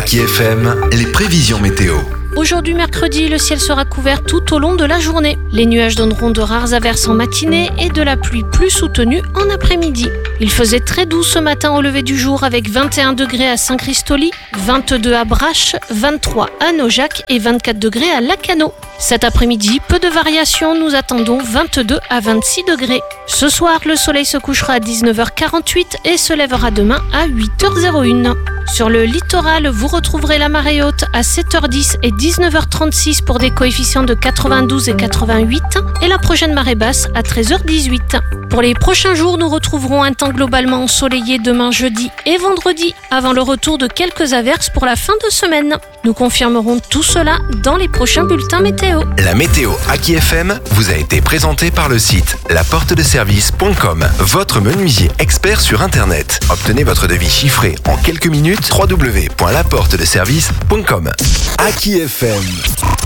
Aki FM, les prévisions météo. Aujourd'hui mercredi, le ciel sera couvert tout au long de la journée. Les nuages donneront de rares averses en matinée et de la pluie plus soutenue en après-midi. Il faisait très doux ce matin au lever du jour avec 21 degrés à Saint-Christoli, 22 à Brache, 23 à Naujac et 24 degrés à Lacanau. Cet après-midi, peu de variations, nous attendons 22 à 26 degrés. Ce soir, le soleil se couchera à 19h48 et se lèvera demain à 8h01. Sur le littoral, vous retrouverez la marée haute à 7h10 et 19h36 pour des coefficients de 92 et 88 et la prochaine marée basse à 13h18. Pour les prochains jours, nous retrouverons un temps globalement ensoleillé demain jeudi et vendredi avant le retour de quelques averses pour la fin de semaine. Nous confirmerons tout cela dans les prochains bulletins météo. La météo Aki FM vous a été présentée par le site laportedeservice.com, votre menuisier expert sur Internet. Obtenez votre devis chiffré en quelques minutes, www.laportedeservice.com. Aki FM.